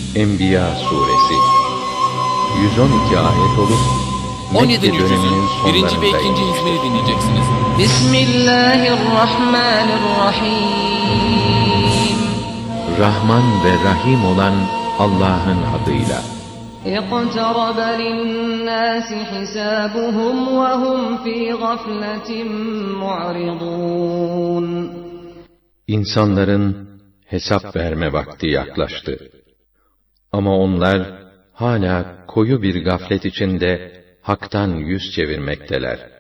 Enbiya suresi 112 ayet olup 17. Mekke döneminin cüzün 1. ve 2. sonlarındaydı. hizmini dinleyeceksiniz. Bismillahirrahmanirrahim. Rahman ve Rahim olan Allah'ın adıyla. اقترب للناس حسابهم وهم في غفلة معرضون. İnsanların hesap verme vakti yaklaştı. Ama onlar hala koyu bir gaflet içinde haktan yüz çevirmekteler.